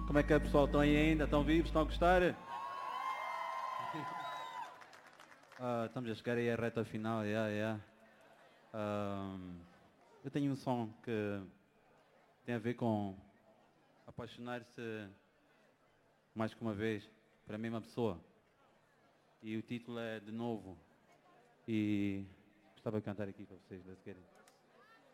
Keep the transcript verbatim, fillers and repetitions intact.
Como é que é, pessoal? Estão aí ainda? Estão vivos? Estão a gostar? Ah, estamos a chegar aí à reta final, yeah, yeah. Um, eu tenho um som que tem a ver com apaixonar-se mais que uma vez para a mesma pessoa. E o título é De Novo. E gostava de cantar aqui para vocês, let's get it.